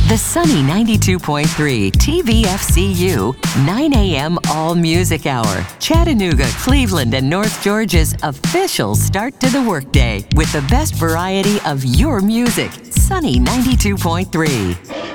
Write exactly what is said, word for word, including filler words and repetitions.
The Sunny ninety-two point three T V F C U nine a m All Music Hour. Chattanooga, Cleveland, and North Georgia's official start to the workday with the best variety of your music. Sunny ninety-two point three.